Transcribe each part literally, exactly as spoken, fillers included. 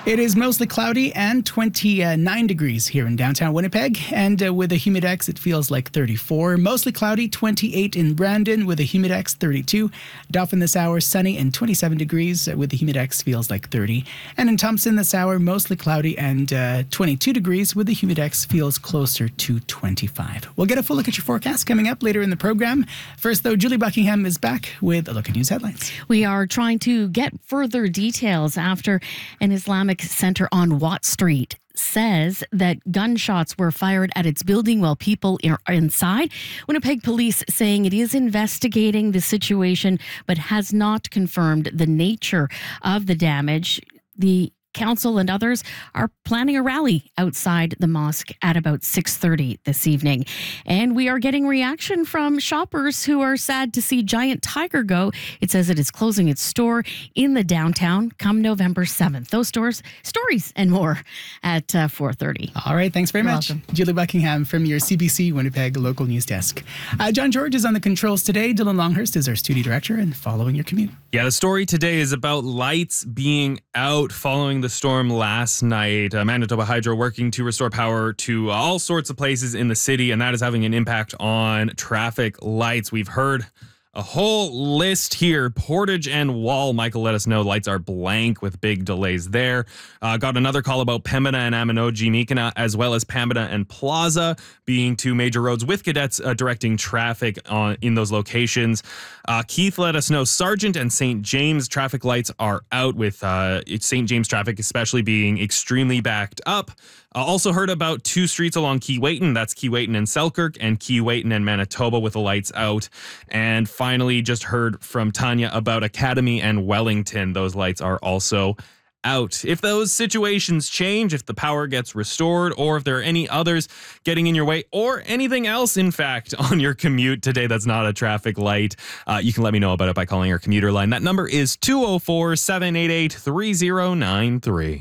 It is mostly cloudy and twenty-nine degrees here in downtown Winnipeg. And uh, with a humidex, it feels like thirty-four. Mostly cloudy, twenty-eight in Brandon with a humidex, thirty-two. Dauphin this hour, sunny and twenty-seven degrees with the humidex, feels like thirty. And in Thompson this hour, mostly cloudy and uh, twenty-two degrees with the humidex, feels closer to twenty-five. We'll get a full look at your forecast coming up later in the program. First, though, Julie Buckingham is back with a look at news headlines. We are trying to get further details after an Islamic center on Watt Street says that gunshots were fired at its building while people are inside. Winnipeg police saying it is investigating the situation but has not confirmed the nature of the damage. The council and others are planning a rally outside the mosque at about six thirty this evening. And we are getting reaction from shoppers who are sad to see Giant Tiger go. It says it is closing its store in the downtown come November seventh. Those stores, stories and more at uh, four thirty. All right, thanks very You're much. welcome. Julie Buckingham from your C B C Winnipeg local news desk. Uh, John George is on the controls today. Dylan Longhurst is our studio director and following your commute. Yeah, the story today is about lights being out following the storm last night. Uh, Manitoba Hydro working to restore power to all sorts of places in the city, and that is having an impact on traffic lights. We've heard a whole list here. Portage and Wall, Michael let us know lights are blank with big delays there. Uh, got another call about Pembina and Aminoji Mikana, as well as Pembina and Plaza being two major roads with cadets uh, directing traffic on in those locations. Uh, Keith let us know Sargent and Saint James traffic lights are out, with uh, Saint James traffic especially being extremely backed up. Uh, also heard about two streets along Keewatin. That's Keewatin and Selkirk, and Keewatin and Manitoba with the lights out. And finally, just heard from Tanya about Academy and Wellington. Those lights are also out. If those situations change, if the power gets restored, or if there are any others getting in your way, or anything else, in fact, on your commute today that's not a traffic light, uh, you can let me know about it by calling our commuter line. That number is two oh four, seven eight eight, three oh nine three.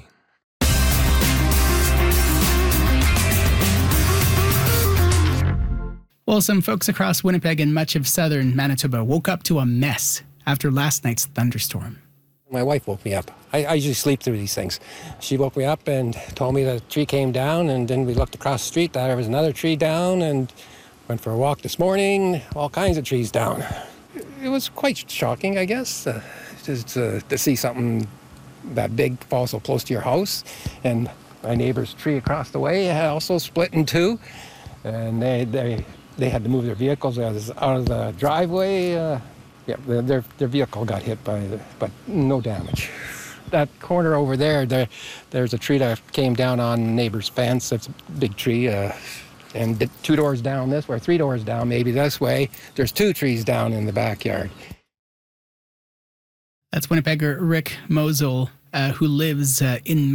Well, some folks across Winnipeg and much of southern Manitoba woke up to a mess after last night's thunderstorm. My wife woke me up. I, I usually sleep through these things. She woke me up and told me that a tree came down, and then we looked across the street, that there was another tree down, and went for a walk this morning, all kinds of trees down. It was quite shocking, I guess, uh, just uh, to see something that big fall so close to your house. And my neighbor's tree across the way had also split in two, and they they they had to move their vehicles out of the driveway. Uh, yeah, their their vehicle got hit by the, but no damage. That corner over there, there, there's a tree that came down on neighbor's fence. It's a big tree, uh, and two doors down this way, or three doors down maybe this way, there's two trees down in the backyard. That's Winnipegger Rick Mosel, uh, who lives uh, in